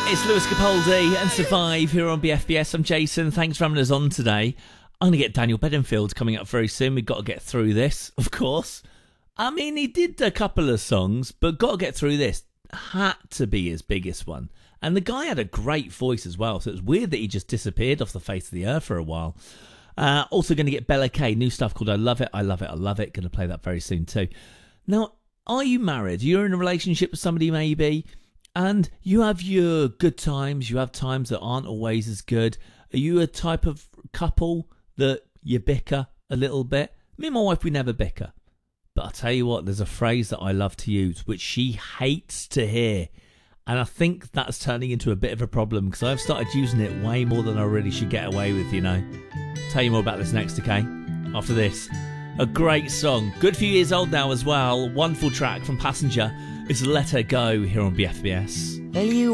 It's Lewis Capaldi and Survive here on BFBS. I'm Jason. Thanks for having us on today. I'm going to get Daniel Bedingfield coming up very soon. We've got to get through this, of course. I mean, he did a couple of songs, but got to get through this. Had to be his biggest one. And the guy had a great voice as well, so it's weird that he just disappeared off the face of the earth for a while. Also going to get Bella Kay, new stuff called I Love It, I Love It, I Love It. Going to play that very soon too. Now, are you married? You're in a relationship with somebody maybe, and you have your good times, you have times that aren't always as good. Are you a type of couple that you bicker a little bit? Me and my wife, we never bicker. But I'll tell you what, there's a phrase that I love to use, which she hates to hear. And I think that's turning into a bit of a problem because I've started using it way more than I really should get away with, you know. Tell you more about this next, okay? After this. A great song. Good few years old now as well. Wonderful track from Passenger. It's Let Her Go here on BFBS. Well, you